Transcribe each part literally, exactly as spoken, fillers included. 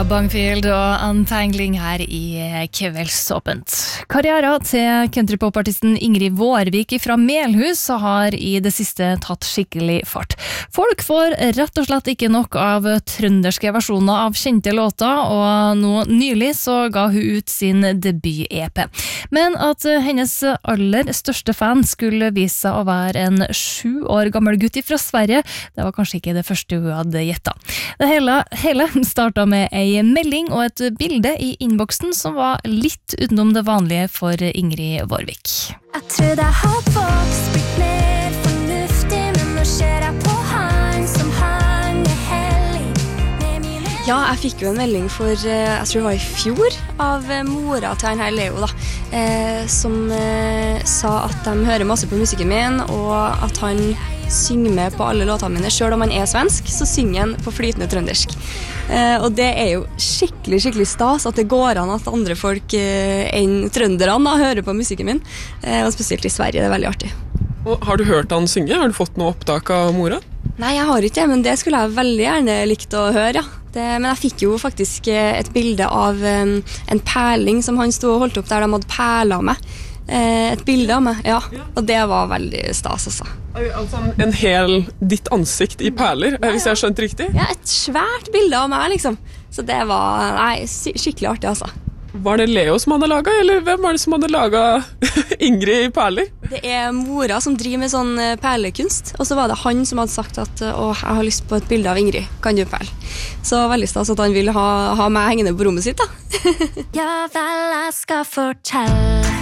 Bangfield og Untangling her i Kveldsåpent. Karriera til countrypop-artisten Ingrid Vårvik fra Melhus har i det siste tatt skikkelig fart. Folk får rett og slett ikke nok av trønderske versjoner av kjente låter, og nå nylig så ga hun ut sin debut-E P. Men at hennes aller største fan skulle vise seg å være en sju år gammel gutt fra Sverige, det var kanskje ikke det første hun hadde gjettet. Det hele, hele startet med ei melding og et bilde i innboksen som var litt utenom det vanlige for Ingrid Vårvik. Jeg tror jeg har vokst, blitt mer fornuftig, men nå ser jeg på han som han er hellig. Ja, jeg fikk jo en melding for, jeg tror det var i fjor, av mora til han her Leo da, eh, som eh, sa at de hører masse på musikken min, og at han synger med på alle låtene mine. Selv om han er svensk, så synger han på flytende trøndersk. Eh, og det er jo skikkelig, skikkelig stas at det går an at andre folk eh, enn trønderne da, hører på musikken min. Eh, og spesielt i Sverige, det er veldig artig. Og har du hørt han synge? Har du fått noe opptak av mora? Nei, jeg har ikke det, men det skulle jeg veldig gjerne likt å høre, ja. Det, men jeg fikk jo faktisk et bilde av um, en perling som han stod og holdt opp der de hadde perlet av meg. Eh, et bilde av meg, ja. Og det var veldig stas, altså. Altså en hel ditt ansikt i perler, ja, ja. Hvis jeg har skjønt riktig? Ja, et svært bilde av meg, liksom. Så det var nei, skikkelig artig, altså. Var det Leo som hadde laget, eller hvem var det som hadde laget Ingrid i perler? Det er mora som driver med sånn perlekunst, og så var det han som hadde sagt at å, jeg har lyst på et bilde av Ingrid, kan du perle? Så veldig stas at han ville ha, ha meg hengende på rommet sitt da. Ja vel, jeg skal fortelle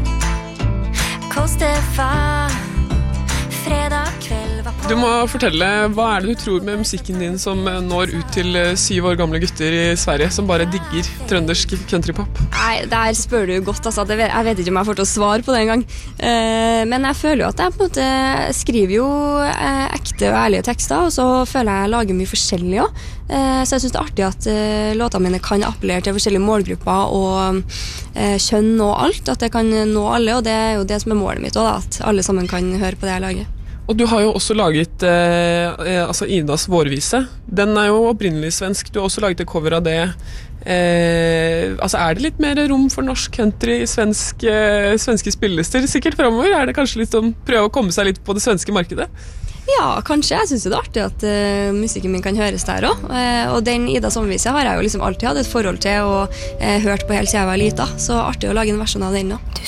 hvordan det var fredag kveld var på. Du må fortelle, hva er det du tror med musikken din som når ut til syv år gamle gutter i Sverige som bare digger trøndersk countrypop? Nei, der spør du godt, altså. Jeg vet ikke om jeg får til å svare på det en gang. Men jeg føler jo at jeg på en måte skriver jo ekte og ærlige tekster, og så føler jeg jeg lager mye forskjellig også. Så jeg synes det er artig at låtene mine kan appellere til forskjellige målgrupper og kjønn og alt, at det kan nå alle, og det er jo det som er målet mitt også, da, at alle sammen kan høre på det jeg lager. Og du har jo også laget eh, altså Idas vårvise. Den er jo opprinnelig svensk. Du har også laget et cover av det. Eh, altså er det litt mer rom for norsk country i svensk, eh, svenske spillelister sikkert fremover? Er det kanskje litt om prøve å komme seg litt på det svenske markedet? Ja, kanskje. Jeg synes det er artig at uh, musikken min kan høres der også. Uh, og den Ida sommervise har jeg jo liksom alltid hatt et forhold til og uh, hørt på helt siden jeg var liten. Så artig å lage en versjon av den nå. Du